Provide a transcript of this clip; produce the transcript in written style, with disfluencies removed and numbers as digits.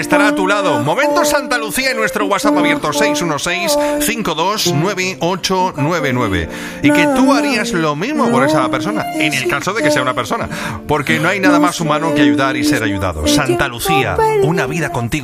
estará a tu lado. Momento Santa Lucía en nuestro WhatsApp abierto 616-529899. Y que tú harías lo mismo por esa persona, en el caso de que sea una persona. Porque no hay nada más humano que ayudar y ser ayudado. Santa Lucía, una vida contigo.